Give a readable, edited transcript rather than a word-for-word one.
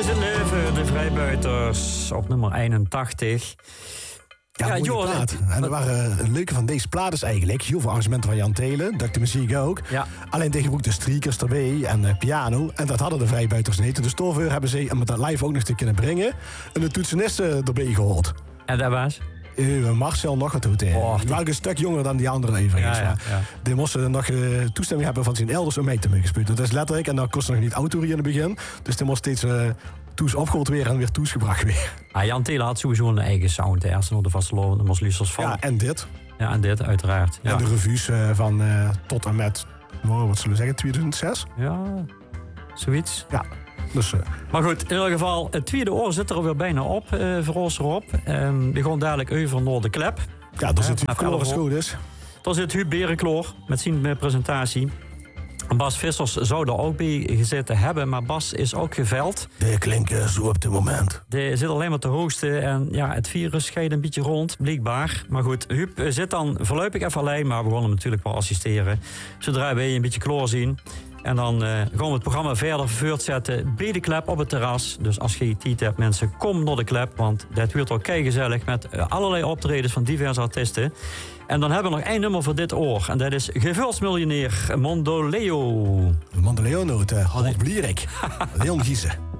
het leven, de Vrijbuiters op nummer 81. Ja, mooie plaat. En er waren het leuke van deze plaat is eigenlijk heel veel arrangementen van Jan Telen, dat de muziek ook. Ja. Alleen tegenwoordig de streakers erbij en piano. En dat hadden de Vrijbuiters niet. Dus daarvoor hebben ze, om dat live ook nog te kunnen brengen, een toetsenisten erbij gehoord. En dat was? Marcel nog wat doet. Welke een stuk jonger dan die andere even. Ja. Die moesten nog toestemming hebben van zijn elders om mee te mogen spelen. Dat is letterlijk. En dan kostte nog niet auto in het begin. Dus die moest steeds toes opgehoord weer en weer toesgebracht weer. Jan Telen had sowieso een eigen sound. Eerst nog de vastelovend, dan was Lucas van. Ja, en dit. Ja, en dit uiteraard. Ja. En de revues van tot en met, wat zullen we zeggen, 2006? Ja, zoiets. Ja. Dus, maar goed, in ieder geval, het tweede oor zit er alweer bijna op voor ons erop. We gaan dadelijk over naar de klep. Ja, daar zit Huub Kloor als goed is. Daar zit Huub Berenkloor met zijn presentatie. Bas Vissers zou er ook bij gezeten hebben, maar Bas is ook geveld. Die klinken zo op het moment. Die zit alleen maar te hosten en ja, het virus scheidt een beetje rond, blijkbaar. Maar goed, Huub zit dan voorlopig even alleen, maar we gaan hem natuurlijk wel assisteren. Zodra wij een beetje kloor zien. En dan gaan we het programma verder voortzetten bij de klep op het terras. Dus als je tijd hebt, mensen, kom naar de klep. Want dat wordt ook keigezellig met allerlei optredens van diverse artiesten. En dan hebben we nog één nummer voor dit oor. En dat is Gevulsmiljonair Mondoleo. Mondoleo-noot, Hans Blierik. Leon Giesen.